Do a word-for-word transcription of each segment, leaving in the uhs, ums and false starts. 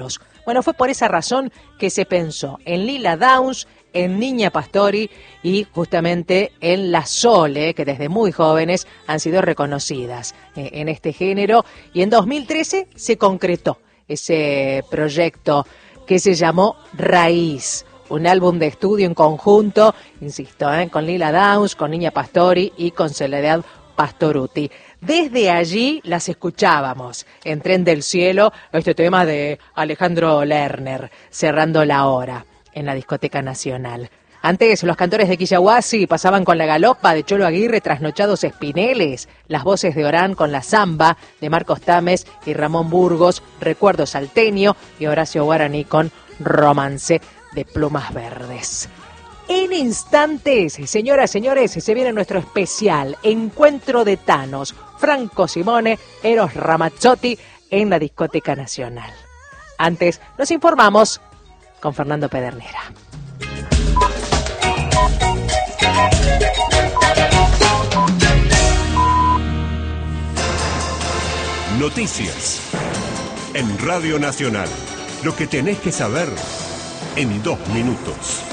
Bueno, fue por esa razón que se pensó en Lila Downs, en Niña Pastori y justamente en la Sole, que desde muy jóvenes han sido reconocidas eh, en este género. Y en dos mil trece se concretó ese proyecto que se llamó Raíz, un álbum de estudio en conjunto, insisto, eh, con Lila Downs, con Niña Pastori y con Soledad Pastorutti. Desde allí las escuchábamos en Tren del Cielo, este tema de Alejandro Lerner, cerrando la hora en la Discoteca Nacional. Antes, los cantores de Quillahuasi pasaban con la galopa de Cholo Aguirre, Trasnochados Espineles, las voces de Orán con la samba de Marcos Tames y Ramón Burgos, Recuerdo Salteño, y Horacio Guaraní con Romance de Plumas Verdes. En instantes, señoras y señores, se viene nuestro especial Encuentro de Thanos, Franco Simone, Eros Ramazzotti en la Discoteca Nacional. Antes, nos informamos con Fernando Pedernera. Noticias en Radio Nacional. Lo que tenés que saber en dos minutos.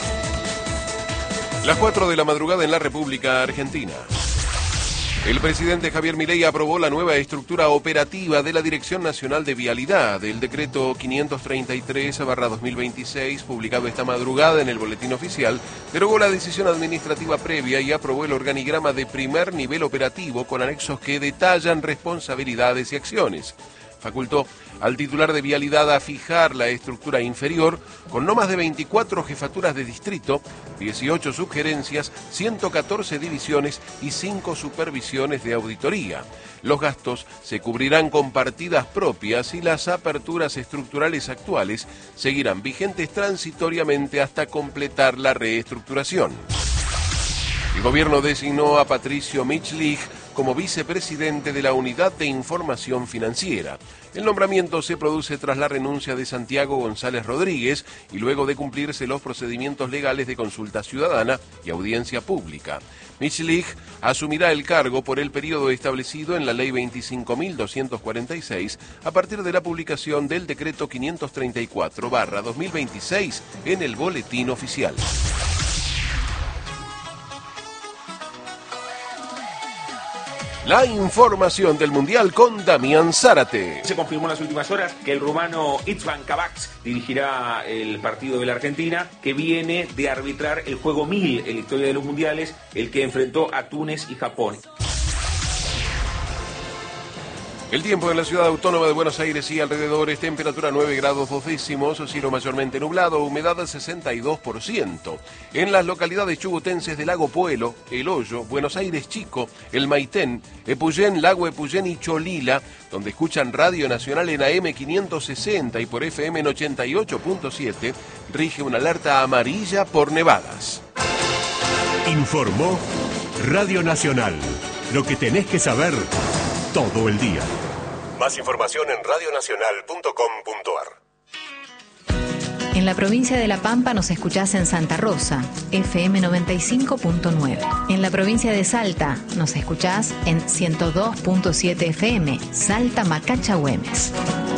Las cuatro de la madrugada en la República Argentina. El presidente Javier Milei aprobó la nueva estructura operativa de la Dirección Nacional de Vialidad. El decreto quinientos treinta y tres barra dos mil veintiséis, publicado esta madrugada en el Boletín Oficial, derogó la decisión administrativa previa y aprobó el organigrama de primer nivel operativo con anexos que detallan responsabilidades y acciones. Facultó al titular de Vialidad a fijar la estructura inferior con no más de veinticuatro jefaturas de distrito, dieciocho subgerencias, ciento catorce divisiones y cinco supervisiones de auditoría. Los gastos se cubrirán con partidas propias y las aperturas estructurales actuales seguirán vigentes transitoriamente hasta completar la reestructuración. El gobierno designó a Patricio Michlich como vicepresidente de la Unidad de Información Financiera. El nombramiento se produce tras la renuncia de Santiago González Rodríguez y luego de cumplirse los procedimientos legales de consulta ciudadana y audiencia pública. Michlich asumirá el cargo por el periodo establecido en la Ley veinticinco mil doscientos cuarenta y seis a partir de la publicación del Decreto quinientos treinta y cuatro barra dos mil veintiséis en el Boletín Oficial. La información del Mundial con Damián Zárate. Se confirmó en las últimas horas que el rumano Itzvan Kabacs dirigirá el partido de la Argentina, que viene de arbitrar el juego mil en la historia de los mundiales, el que enfrentó a Túnez y Japón. El tiempo en la ciudad autónoma de Buenos Aires y alrededores, temperatura nueve grados dos décimos, cielo mayormente nublado, humedad sesenta y dos por ciento. En las localidades chubutenses de Lago Puelo, El Hoyo, Buenos Aires Chico, El Maitén, Epuyén, Lago Epuyén y Cholila, donde escuchan Radio Nacional en A M quinientos sesenta y por F M en ochenta y ocho punto siete, rige una alerta amarilla por nevadas. Informó Radio Nacional. Lo que tenés que saber todo el día. Más información en radio nacional punto com punto a r. En la provincia de La Pampa nos escuchás en Santa Rosa, F M noventa y cinco punto nueve. En la provincia de Salta nos escuchás en ciento dos punto siete F M, Salta Macacha Güemes.